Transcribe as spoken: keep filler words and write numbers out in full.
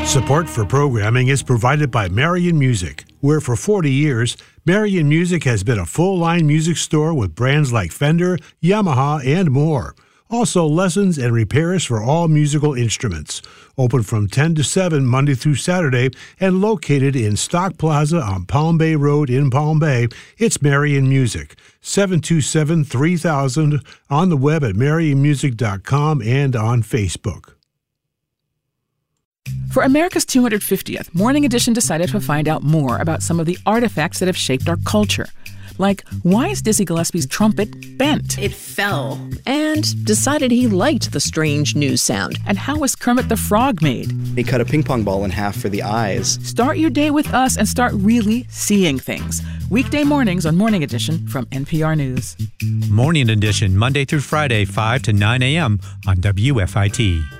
Support for programming is provided by Marion Music, where for forty years, Marion Music has been a full-line music store with brands like Fender, Yamaha, and more. Also, lessons and repairs for all musical instruments. Open from ten to seven Monday through Saturday and located in Stock Plaza on Palm Bay Road in Palm Bay. It's Marion Music, seven two seven, three thousand, on the web at marion music dot com and on Facebook. For America's two hundred fiftieth, Morning Edition decided to find out more about some of the artifacts that have shaped our culture. Like, why is Dizzy Gillespie's trumpet bent? It fell and decided he liked the strange news sound. And how was Kermit the Frog made? He cut a ping pong ball in half for the eyes. Start your day with us and start really seeing things. Weekday mornings on Morning Edition from N P R News. Morning Edition, Monday through Friday, five to nine a.m. on W F I T.